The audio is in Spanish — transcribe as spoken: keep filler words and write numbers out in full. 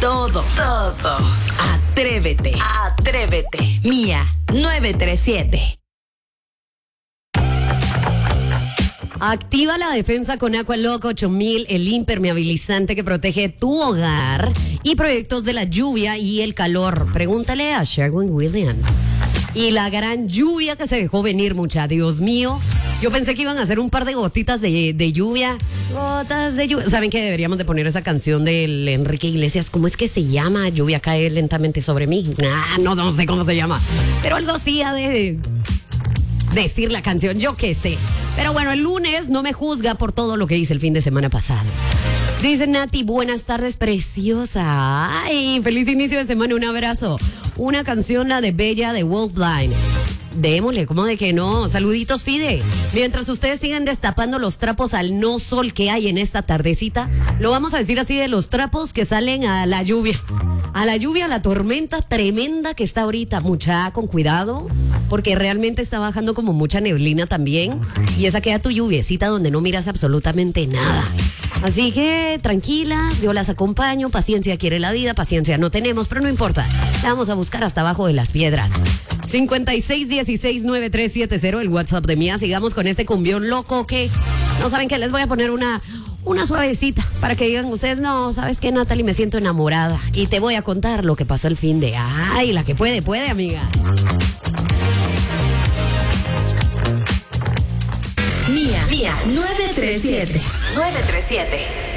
todo, todo. Atrévete, atrévete. Mía nueve tres siete. Activa la defensa con Aqualock ocho mil, el impermeabilizante que protege tu hogar y proyectos de la lluvia y el calor. Pregúntale a Sherwin Williams. Y la gran lluvia que se dejó venir, mucha. Dios mío. Yo pensé que iban a hacer un par de gotitas de, de lluvia. Gotas de lluvia. ¿Saben que deberíamos de poner esa canción del Enrique Iglesias? ¿Cómo es que se llama? Lluvia cae lentamente sobre mí. Ah, no, no sé cómo se llama. Pero algo así ha de decir la canción, yo qué sé. Pero bueno, el lunes no me juzga por todo lo que hice el fin de semana pasado. Dice Nati, buenas tardes, preciosa. Ay, feliz inicio de semana, un abrazo. Una canción, la de Bella de Wolfblind. Démosle, ¿cómo de que no? Saluditos, Fide. Mientras ustedes siguen destapando los trapos al no sol que hay en esta tardecita, lo vamos a decir así, de los trapos que salen a la lluvia. A la lluvia, a la tormenta tremenda que está ahorita. Mucha, con cuidado, porque realmente está bajando como mucha neblina también. Y esa queda tu lluviecita donde no miras absolutamente nada. Así que tranquilas, yo las acompaño. Paciencia quiere la vida, paciencia no tenemos, pero no importa. La vamos a buscar hasta abajo de las piedras. cincuenta y seis dieciséis noventa y tres setenta, el WhatsApp de Mía. Sigamos con este cumbión loco que no saben que les voy a poner una, una suavecita para que digan ustedes, no, ¿sabes qué, Natalie? Me siento enamorada y te voy a contar lo que pasó el fin de... Ay, la que puede, puede, amiga. Mía, Mía nueve tres siete. nueve tres siete.